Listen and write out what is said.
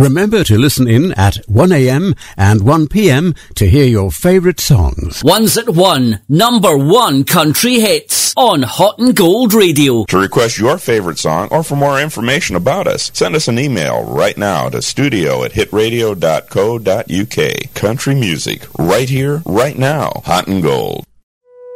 Remember to listen in at 1 a.m. and 1 p.m. to hear your favourite songs. Ones at 1, number 1 country hits on Hot and Gold Radio. To request your favourite song or for more information about us, send us an email right now to studio@hitradio.co.uk. Country music, right here, right now. Hot and Gold.